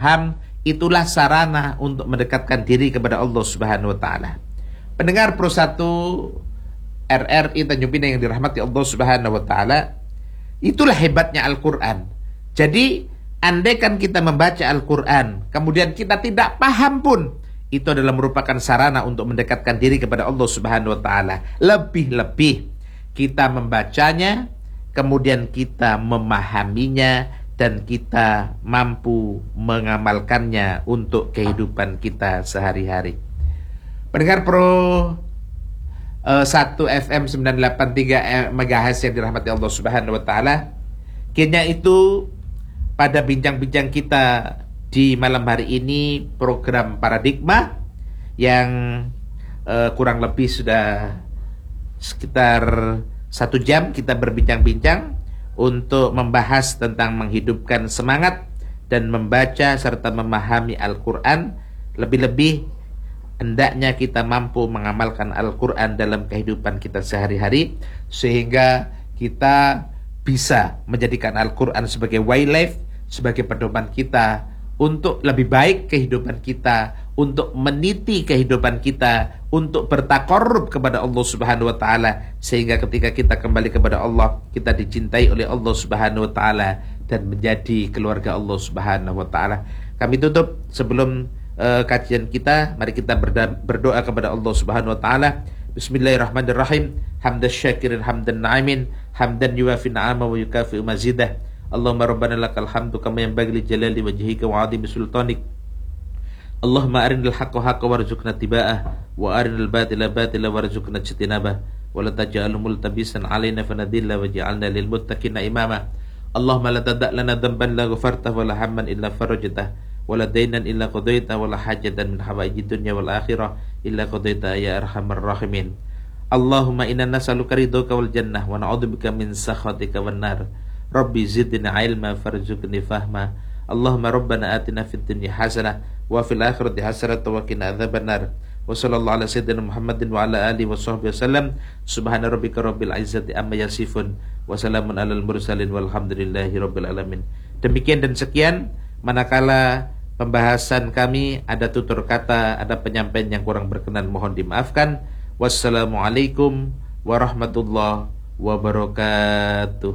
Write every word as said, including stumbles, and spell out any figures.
paham, itulah sarana untuk mendekatkan diri kepada Allah Subhanahu wa taala. Pendengar Pro satu R R I Tanjung Pinang yang dirahmati Allah Subhanahu wa taala, itulah hebatnya Al-Qur'an. Jadi, andaikan kita membaca Al-Qur'an, kemudian kita tidak paham pun, itu adalah merupakan sarana untuk mendekatkan diri kepada Allah Subhanahu wa taala. Lebih-lebih kita membacanya, kemudian kita memahaminya, dan kita mampu mengamalkannya untuk kehidupan kita sehari-hari. Pendengar Pro uh, satu F M sembilan delapan tiga MHz yang dirahmati Allah Subhanahu wa taala, kiranya itu pada bincang-bincang kita di malam hari ini program Paradigma yang uh, kurang lebih sudah sekitar satu jam kita berbincang-bincang untuk membahas tentang menghidupkan semangat dan membaca serta memahami Al-Quran. Lebih-lebih hendaknya kita mampu mengamalkan Al-Quran dalam kehidupan kita sehari-hari, sehingga kita bisa menjadikan Al-Quran sebagai waylife, sebagai pedoman kita untuk lebih baik kehidupan kita, untuk meniti kehidupan kita, untuk bertakarrub kepada Allah Subhanahu wa taala, sehingga ketika kita kembali kepada Allah, kita dicintai oleh Allah Subhanahu wa taala dan menjadi keluarga Allah Subhanahu wa taala. Kami tutup sebelum uh, kajian kita, mari kita berda- berdoa kepada Allah Subhanahu wa taala. Bismillahirrahmanirrahim. Hamdan syakirin hamdan na'imin, hamdan yuwafi na'ama wa yukafi'u mazidah. Allahumma rabbana lakal hamdu kama yanbaghi li jalali wajhika wa 'azimi sultanik. Allahumma arinal haqqa haqqan warzuqna tiba'ah wa arinal batila batila warzuqna ijtinabah wa la taj'alhu multabisan 'alaina fanadilla waj'alna lil muttaqina imama. Allahumma la tada' lana dhanban la ghafartah wa la hamman illa farajtah wa la daynan illa qadaitah wa la hajatan min hawaijid dunya wal akhirah illa qadaitah ya arhamar rahimin. Allahumma inna nas'aluka ridhaka wal jannah wa na'udzubika min sakhatika wan nar. Rabbi zidna ilma farzuqni fahma. Allahumma rabbana atina fid dunya hasanah wa fil akhirati hasanah wa qina adzabannar. Wa sallallahu ala sayyidina Muhammadin wa ala alihi wa sahbihi wasallam. Subhana rabbika rabbil izzati amma yasifun wa salamun alal mursalin walhamdulillahi rabbil alamin. Demikian dan sekian, manakala pembahasan kami ada tutur kata, ada penyampaian yang kurang berkenan, mohon dimaafkan. Wassalamualaikum warahmatullahi wabarakatuh.